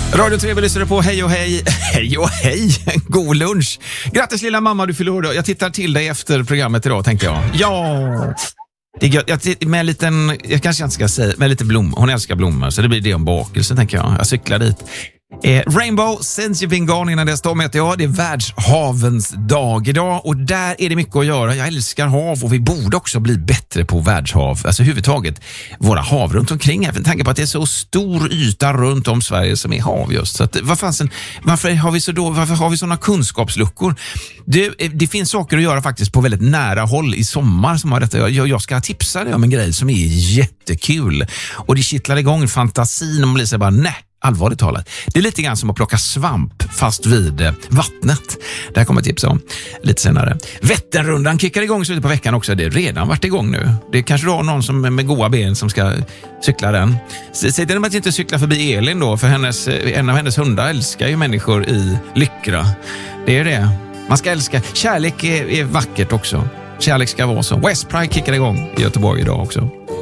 Radio 3 lyssnar på Hej och hej. Hej och hej. God lunch. Grattis lilla mamma, du fyller år då. Jag tittar till dig efter programmet idag, tänkte jag. Ja. Med en liten, jag kanske inte ska säga, med lite blommor. Hon älskar blommor, så det blir det om bakelse, tänker jag. Jag cyklar dit. Rainbow, since you've been gone, innan det står heter jag. Det är världshavens dag idag och där är det mycket att göra. Jag älskar hav och vi borde också bli bättre på världshav. Alltså huvudtaget våra hav runt omkring. Även tanke på att det är så stor yta runt om Sverige som är hav just. Så att, varför har vi sådana kunskapsluckor? Det finns saker att göra faktiskt på väldigt nära håll i sommar som har detta. Jag ska tipsa dig om en grej som är jättekul. Och det kittlar igång fantasin och man blir så bara nej. Allvarligt talat. Det är lite grann som att plocka svamp fast vid vattnet. Det här kommer jag tipsa om lite senare. Vätternrundan kickar igång slutet på veckan också. Det är redan varit igång nu. Det kanske du har någon som med goda ben som ska cykla den. Säg till att inte cykla förbi Elin då, för en av hennes hundar älskar ju människor i Lyckra. Det är det. Man ska älska. Kärlek är vackert också. Kärlek ska vara så. West Pride kickar igång i Göteborg idag också.